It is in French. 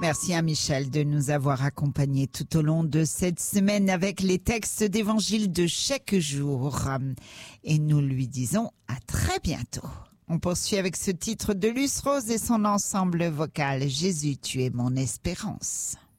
Merci à Michel de nous avoir accompagnés tout au long de cette semaine avec les textes d'évangile de chaque jour. Et nous lui disons à très bientôt. On poursuit avec ce titre de Luce Rose et son ensemble vocal. Jésus, tu es mon espérance.